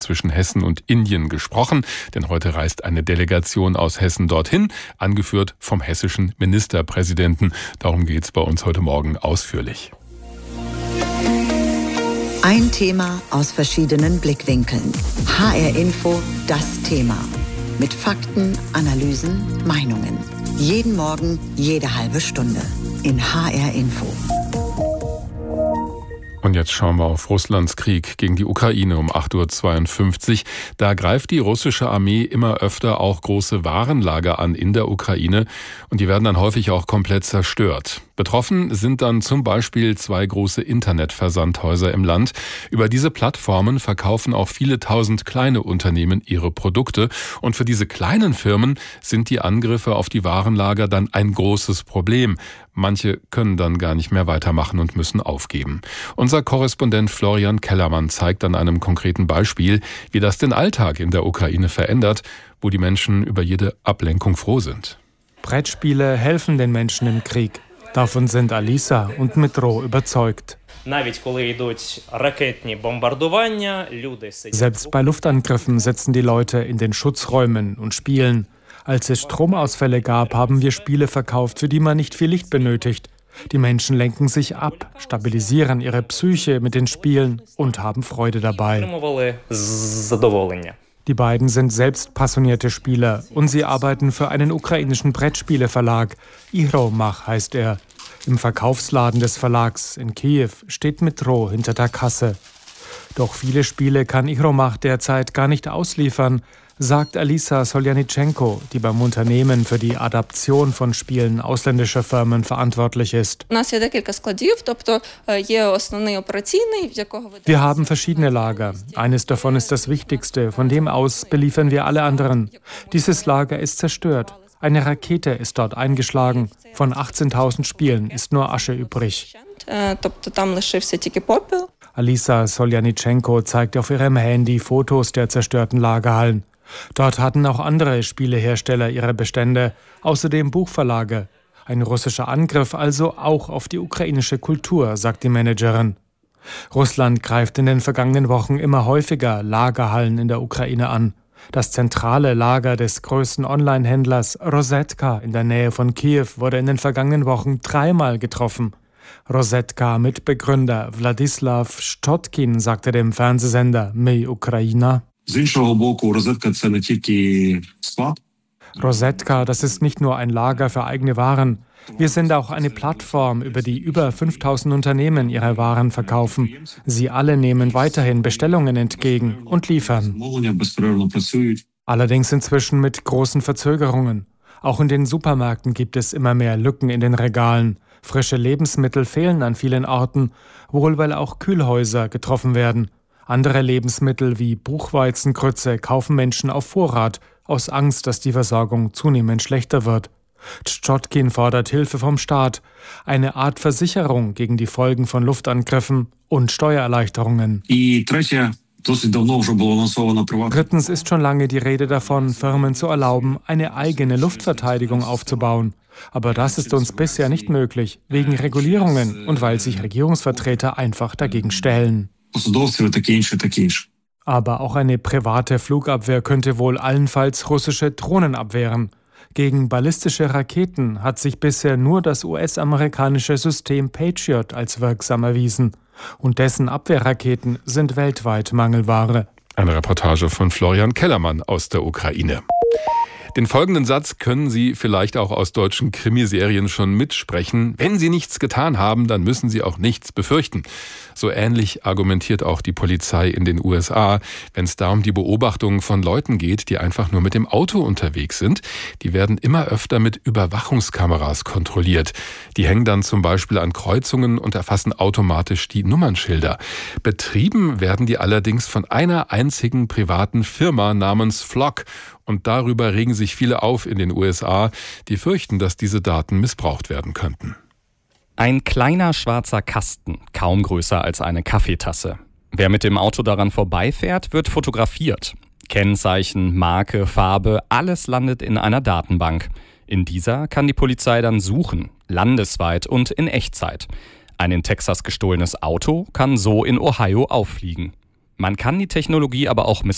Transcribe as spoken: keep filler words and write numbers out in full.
zwischen Hessen und Indien gesprochen, denn heute reist eine Delegation aus Hessen dorthin, angeführt vom hessischen Ministerpräsidenten. Darum geht's bei uns heute Morgen ausführlich. Ein Thema aus verschiedenen Blickwinkeln. H R Info, das Thema. Mit Fakten, Analysen, Meinungen. Jeden Morgen, jede halbe Stunde. In H R Info. Und jetzt schauen wir auf Russlands Krieg gegen die Ukraine um acht Uhr zweiundfünfzig. Da greift die russische Armee immer öfter auch große Warenlager an in der Ukraine und die werden dann häufig auch komplett zerstört. Betroffen sind dann zum Beispiel zwei große Internetversandhäuser im Land. Über diese Plattformen verkaufen auch viele tausend kleine Unternehmen ihre Produkte. Und für diese kleinen Firmen sind die Angriffe auf die Warenlager dann ein großes Problem. Manche können dann gar nicht mehr weitermachen und müssen aufgeben. Unser Korrespondent Florian Kellermann zeigt an einem konkreten Beispiel, wie das den Alltag in der Ukraine verändert, wo die Menschen über jede Ablenkung froh sind. Brettspiele helfen den Menschen im Krieg. Davon sind Alisa und Metro überzeugt. Selbst bei Luftangriffen sitzen die Leute in den Schutzräumen und spielen. Als es Stromausfälle gab, haben wir Spiele verkauft, für die man nicht viel Licht benötigt. Die Menschen lenken sich ab, stabilisieren ihre Psyche mit den Spielen und haben Freude dabei. Die beiden sind selbst passionierte Spieler und sie arbeiten für einen ukrainischen Brettspieleverlag. Ihromach heißt er. Im Verkaufsladen des Verlags in Kiew steht Metro hinter der Kasse. Doch viele Spiele kann Ihromach derzeit gar nicht ausliefern, sagt Alisa Soljanitschenko, die beim Unternehmen für die Adaption von Spielen ausländischer Firmen verantwortlich ist. Wir haben verschiedene Lager. Eines davon ist das wichtigste, von dem aus beliefern wir alle anderen. Dieses Lager ist zerstört. Eine Rakete ist dort eingeschlagen. Von achtzehntausend Spielen ist nur Asche übrig. Alisa Soljanitschenko zeigt auf ihrem Handy Fotos der zerstörten Lagerhallen. Dort hatten auch andere Spielehersteller ihre Bestände, außerdem Buchverlage. Ein russischer Angriff also auch auf die ukrainische Kultur, sagt die Managerin. Russland greift in den vergangenen Wochen immer häufiger Lagerhallen in der Ukraine an. Das zentrale Lager des größten Online-Händlers Rosetka in der Nähe von Kiew wurde in den vergangenen Wochen dreimal getroffen. Rosetka-Mitbegründer Wladislaw Stotkin sagte dem Fernsehsender My Ukraina: Rosetka, das ist nicht nur ein Lager für eigene Waren. Wir sind auch eine Plattform, über die über fünftausend Unternehmen ihre Waren verkaufen. Sie alle nehmen weiterhin Bestellungen entgegen und liefern. Allerdings inzwischen mit großen Verzögerungen. Auch in den Supermärkten gibt es immer mehr Lücken in den Regalen. Frische Lebensmittel fehlen an vielen Orten, wohl weil auch Kühlhäuser getroffen werden. Andere Lebensmittel wie Buchweizengrütze kaufen Menschen auf Vorrat, aus Angst, dass die Versorgung zunehmend schlechter wird. Tschotkin fordert Hilfe vom Staat, eine Art Versicherung gegen die Folgen von Luftangriffen und Steuererleichterungen. Drittens ist schon lange die Rede davon, Firmen zu erlauben, eine eigene Luftverteidigung aufzubauen. Aber das ist uns bisher nicht möglich, wegen Regulierungen und weil sich Regierungsvertreter einfach dagegen stellen. Aber auch eine private Flugabwehr könnte wohl allenfalls russische Drohnen abwehren. Gegen ballistische Raketen hat sich bisher nur das U S-amerikanische System Patriot als wirksam erwiesen. Und dessen Abwehrraketen sind weltweit Mangelware. Eine Reportage von Florian Kellermann aus der Ukraine. Den folgenden Satz können Sie vielleicht auch aus deutschen Krimiserien schon mitsprechen. Wenn Sie nichts getan haben, dann müssen Sie auch nichts befürchten. So ähnlich argumentiert auch die Polizei in den U S A, wenn es da um die Beobachtung von Leuten geht, die einfach nur mit dem Auto unterwegs sind. Die werden immer öfter mit Überwachungskameras kontrolliert. Die hängen dann zum Beispiel an Kreuzungen und erfassen automatisch die Nummernschilder. Betrieben werden die allerdings von einer einzigen privaten Firma namens Flock. Und darüber regen sich viele auf in den U S A, die fürchten, dass diese Daten missbraucht werden könnten. Ein kleiner schwarzer Kasten, kaum größer als eine Kaffeetasse. Wer mit dem Auto daran vorbeifährt, wird fotografiert. Kennzeichen, Marke, Farbe, alles landet in einer Datenbank. In dieser kann die Polizei dann suchen, landesweit und in Echtzeit. Ein in Texas gestohlenes Auto kann so in Ohio auffliegen. Man kann die Technologie aber auch missbrauchen.